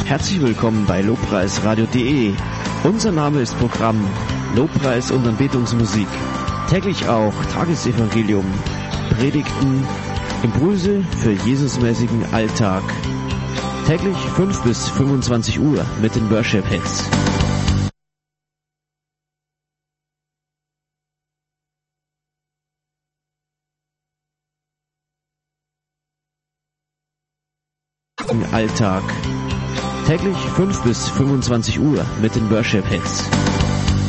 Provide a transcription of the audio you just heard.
Herzlich willkommen bei lobpreisradio.de. Unser Name ist Programm Lobpreis und Anbetungsmusik. Täglich auch Tagesevangelium, Predigten, Impulse für Jesusmäßigen Alltag. Täglich 5 bis 25 Uhr mit den Worship Hits. Alltag. Täglich 5 bis 25 Uhr mit den Worship Hits.